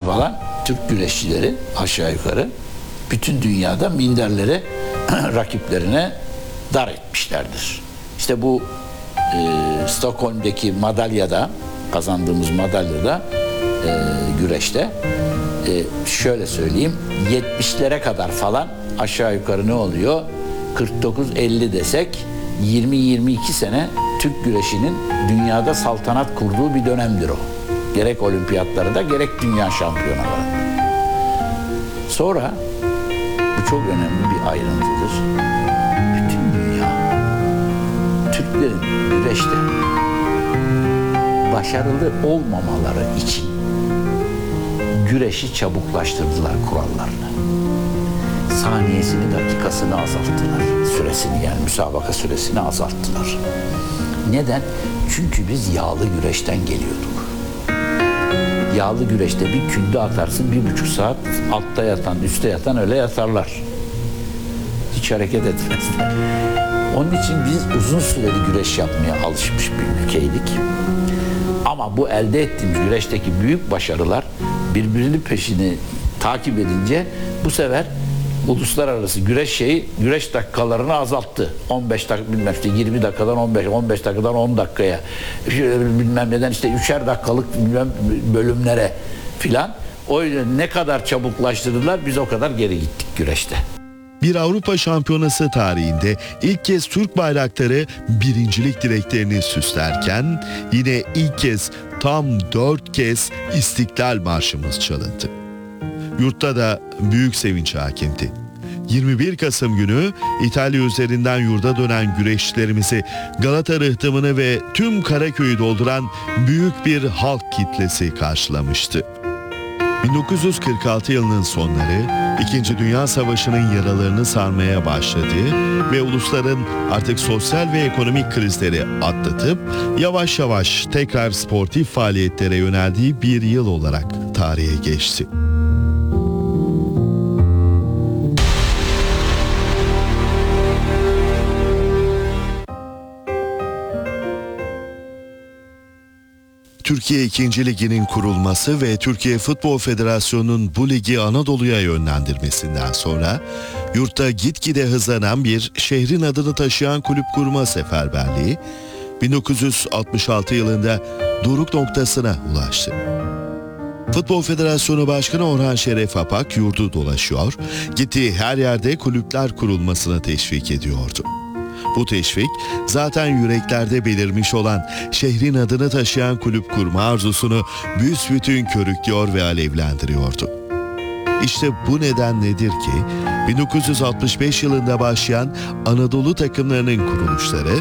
falan Türk güreşçileri aşağı yukarı bütün dünyada minderleri rakiplerine dar etmişlerdir. İşte bu Stockholm'deki madalyada, kazandığımız madalyada güreşte şöyle söyleyeyim, 70'lere kadar falan aşağı yukarı ne oluyor? 49-50 desek 20-22 sene Türk güreşinin dünyada saltanat kurduğu bir dönemdir o. Gerek olimpiyatlarda gerek dünya şampiyonalarında. Sonra bu çok önemli bir ayrıntıdır. Bütün dünya Türklerin güreşte başarılı olmamaları için güreşi çabuklaştırdılar kurallarını. Saniyesini, dakikasını azalttılar. Süresini, yani müsabaka süresini azalttılar. Neden? Çünkü biz yağlı güreşten geliyorduk. Yağlı güreşte bir külde atarsın, 1,5 saat altta yatan, üstte yatan öyle yatarlar. Hiç hareket etmezler. Onun için biz uzun süreli güreş yapmaya alışmış bir ülkeydik. Ama bu elde ettiğimiz güreşteki büyük başarılar birbirinin peşini takip edince bu sefer uluslararası güreş dakikalarını azalttı. 15 dakika bilmem işte 20 dakikadan 15 dakikadan 10 dakikaya bilmem neden işte 3'er dakikalık bilmem bölümlere filan. O yüzden ne kadar çabuklaştırdılar biz o kadar geri gittik güreşte. Bir Avrupa Şampiyonası tarihinde ilk kez Türk bayrakları birincilik direklerini süslerken yine ilk kez tam 4 kez İstiklal Marşımız çalındı. Yurtta da büyük sevinç hakimdi. 21 Kasım günü İtalya üzerinden yurda dönen güreşçilerimizi Galata rıhtımını ve tüm Karaköy'ü dolduran büyük bir halk kitlesi karşılamıştı. 1946 yılının sonları, İkinci Dünya Savaşı'nın yaralarını sarmaya başladığı ve ulusların artık sosyal ve ekonomik krizleri atlatıp yavaş yavaş tekrar sportif faaliyetlere yöneldiği bir yıl olarak tarihe geçti. Türkiye 2. Ligi'nin kurulması ve Türkiye Futbol Federasyonu'nun bu ligi Anadolu'ya yönlendirmesinden sonra yurtta gitgide hızlanan bir şehrin adını taşıyan kulüp kurma seferberliği 1966 yılında doruk noktasına ulaştı. Futbol Federasyonu Başkanı Orhan Şeref Apak yurdu dolaşıyor, gittiği her yerde kulüpler kurulmasına teşvik ediyordu. Bu teşvik zaten yüreklerde belirmiş olan şehrin adını taşıyan kulüp kurma arzusunu büsbütün körüklüyor ve alevlendiriyordu. İşte bu neden nedir ki 1965 yılında başlayan Anadolu takımlarının kuruluşları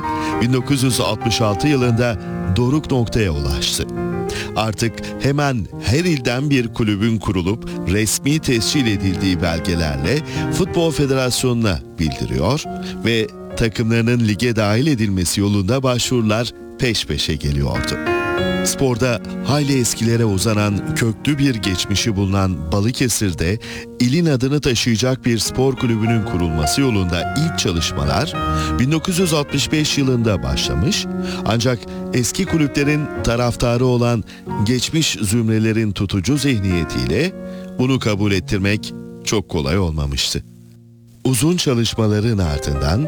1966 yılında doruk noktaya ulaştı. Artık hemen her ilden bir kulübün kurulup resmi tescil edildiği belgelerle Futbol Federasyonu'na bildiriyor ve takımlarının lige dahil edilmesi yolunda başvurular peş peşe geliyordu. Sporda hayli eskilere uzanan köklü bir geçmişi bulunan Balıkesir'de ilin adını taşıyacak bir spor kulübünün kurulması yolunda ilk çalışmalar 1965 yılında başlamış, ancak eski kulüplerin taraftarı olan geçmiş zümrelerin tutucu zihniyetiyle bunu kabul ettirmek çok kolay olmamıştı. Uzun çalışmaların ardından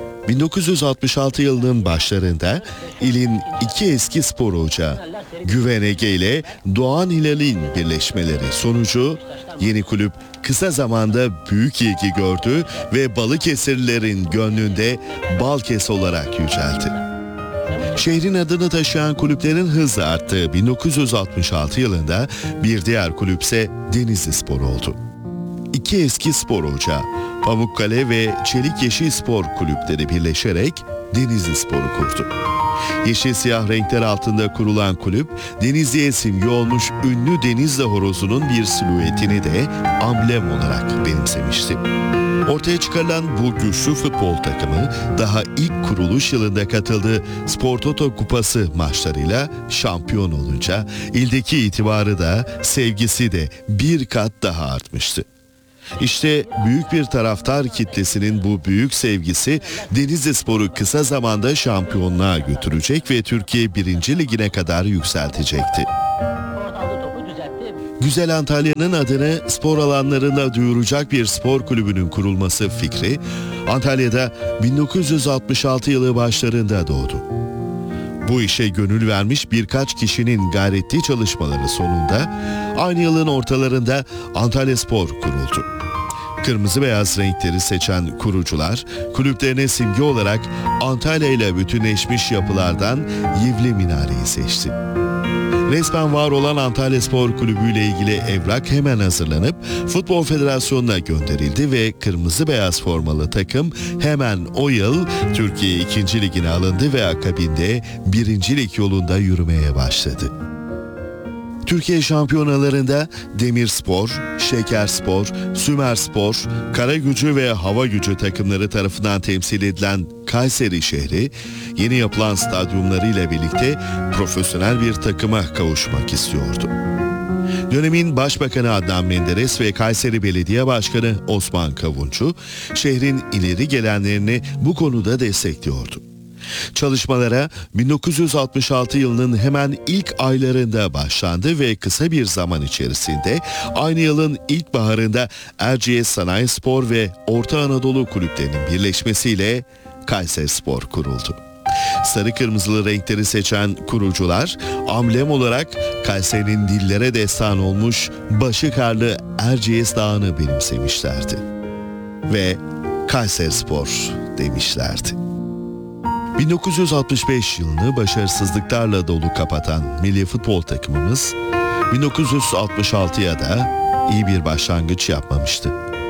1966 yılının başlarında ilin iki eski spor ocağı Güven Ege ile Doğan Hilal'in birleşmeleri sonucu yeni kulüp kısa zamanda büyük ilgi gördü ve Balıkesirlilerin gönlünde Balkes olarak yüceldi. Şehrin adını taşıyan kulüplerin hızla arttığı 1966 yılında bir diğer kulüpse Denizlispor oldu. İki eski spor ocağı Pamukkale ve Çelik Yeşil Spor kulüpleri birleşerek Denizlispor'u kurdu. Yeşil siyah renkler altında kurulan kulüp, Denizli'ye simge olmuş ünlü Denizli horozunun bir silüetini de amblem olarak benimsemişti. Ortaya çıkarılan bu güçlü futbol takımı daha ilk kuruluş yılında katıldığı Spor Toto Kupası maçlarıyla şampiyon olunca ildeki itibarı da sevgisi de bir kat daha artmıştı. İşte büyük bir taraftar kitlesinin bu büyük sevgisi Denizlispor'u kısa zamanda şampiyonluğa götürecek ve Türkiye 1. Ligi'ne kadar yükseltecekti. Güzel Antalya'nın adını spor alanlarında duyuracak bir spor kulübünün kurulması fikri Antalya'da 1966 yılı başlarında doğdu. Bu işe gönül vermiş birkaç kişinin gayretli çalışmaları sonunda aynı yılın ortalarında Antalyaspor kuruldu. Kırmızı beyaz renkleri seçen kurucular, kulüplerine simge olarak Antalya ile bütünleşmiş yapılardan Yivli Minare'yi seçti. Resmen var olan Antalyaspor Kulübü ile ilgili evrak hemen hazırlanıp Futbol Federasyonu'na gönderildi ve kırmızı beyaz formalı takım hemen o yıl Türkiye 2. Ligi'ne alındı ve akabinde 1. Lig yolunda yürümeye başladı. Türkiye şampiyonalarında Demirspor, Şekerspor, Sümerspor, Karagücü ve Havagücü takımları tarafından temsil edilen Kayseri şehri, yeni yapılan stadyumlarıyla birlikte profesyonel bir takıma kavuşmak istiyordu. Dönemin Başbakanı Adnan Menderes ve Kayseri Belediye Başkanı Osman Kavuncu, şehrin ileri gelenlerini bu konuda destekliyordu. Çalışmalara 1966 yılının hemen ilk aylarında başlandı ve kısa bir zaman içerisinde aynı yılın ilkbaharında Erciyes Sanayispor ve Orta Anadolu kulüplerinin birleşmesiyle Kayserispor kuruldu. Sarı kırmızılı renkleri seçen kurucular amblem olarak Kayseri'nin dillere destan olmuş başı karlı Erciyes Dağı'nı benimsemişlerdi ve Kayserispor demişlerdi. 1965 yılını başarısızlıklarla dolu kapatan milli futbol takımımız 1966'ya da iyi bir başlangıç yapmamıştı.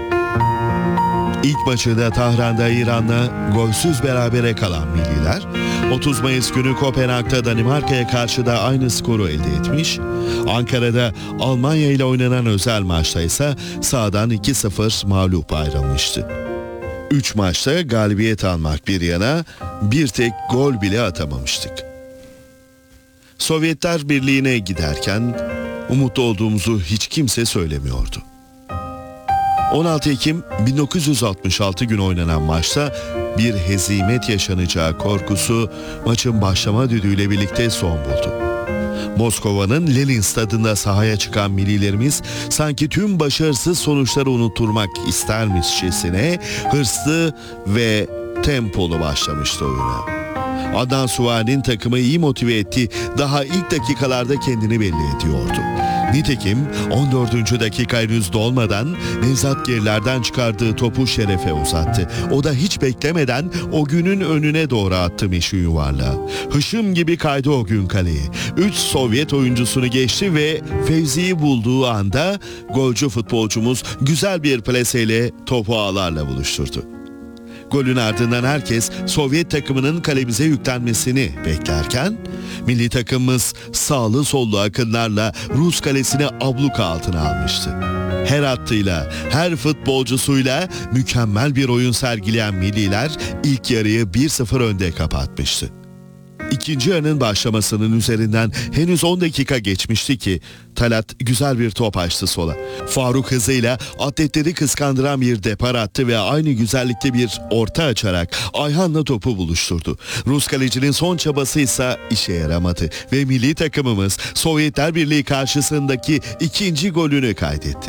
İlk maçında Tahran'da İran'la golsüz berabere kalan milliler 30 Mayıs günü Kopenhag'da Danimarka'ya karşı da aynı skoru elde etmiş. Ankara'da Almanya ile oynanan özel maçta ise sahadan 2-0 mağlup ayrılmıştı. 3 maçta galibiyet almak bir yana bir tek gol bile atamamıştık. Sovyetler Birliği'ne giderken umutlu olduğumuzu hiç kimse söylemiyordu. 16 Ekim 1966 günü oynanan maçta bir hezimet yaşanacağı korkusu maçın başlama düdüğüyle birlikte son buldu. Moskova'nın Lenin stadında sahaya çıkan millilerimiz sanki tüm başarısız sonuçları unutturmak istermişçesine hırslı ve tempolu başlamıştı oyuna. Adnan Suvar'ın takımı iyi motive etti, daha ilk dakikalarda kendini belli ediyordu. Nitekim 14. dakika henüz dolmadan Nevzat gerilerden çıkardığı topu Şeref'e uzattı. O da hiç beklemeden o günün önüne doğru attı meşhur yuvarlağı. Hışım gibi kaydı o gün kaleye. 3 Sovyet oyuncusunu geçti ve Fevzi'yi bulduğu anda golcü futbolcumuz güzel bir plaseyle topu ağlarla buluşturdu. Golün ardından herkes Sovyet takımının kalemize yüklenmesini beklerken milli takımımız sağlı sollu akınlarla Rus kalesini abluka altına almıştı. Her attığıyla, her futbolcusuyla mükemmel bir oyun sergileyen milliler ilk yarıyı 1-0 önde kapatmıştı. İkinci yarının başlamasının üzerinden henüz 10 dakika geçmişti ki Talat güzel bir top açtı sola. Faruk hızıyla atletleri kıskandıran bir depar attı ve aynı güzellikte bir orta açarak Ayhan'la topu buluşturdu. Rus kalecinin son çabası ise işe yaramadı ve milli takımımız Sovyetler Birliği karşısındaki ikinci golünü kaydetti.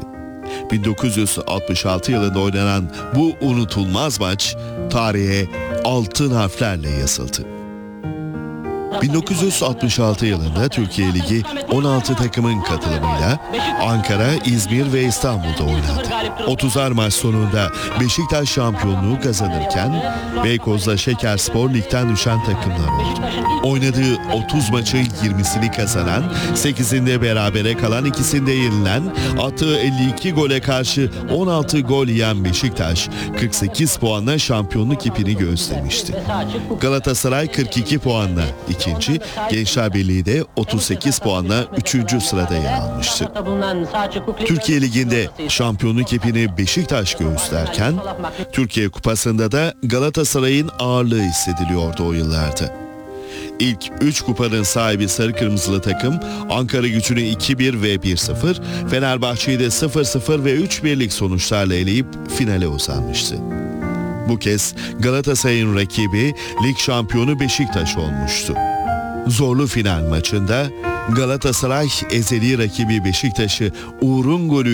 1966 yılında oynanan bu unutulmaz maç tarihe altın harflerle yazıldı. 1966 yılında Türkiye Ligi 16 takımın katılımıyla Ankara, İzmir ve İstanbul'da oynandı. 30'ar maç sonunda Beşiktaş şampiyonluğu kazanırken Beykoz'la Şekerspor ligden düşen takımlar oldu. Oynadığı 30 maçın 20'sini kazanan, 8'inde berabere kalan, ikisinde yenilen, attığı 52 gole karşı 16 gol yiyen Beşiktaş 48 puanla şampiyonluk ipini göstermişti. Galatasaray 42 puanla ikinci, Gençler Birliği de 38 puanla 3. sırada yer almıştı. Türkiye Ligi'nde şampiyonluk ipini Beşiktaş göğüslerken, Türkiye Kupası'nda da Galatasaray'ın ağırlığı hissediliyordu o yıllarda. İlk 3 kupanın sahibi sarı kırmızılı takım Ankara Gücü'nü 2-1 ve 1-0, Fenerbahçe'yi de 0-0 ve 3-1'lik sonuçlarla eleyip finale uzanmıştı. Bu kez Galatasaray'ın rakibi lig şampiyonu Beşiktaş olmuştu. Zorlu final maçında Galatasaray ezeli rakibi Beşiktaş'ı Uğur'un golü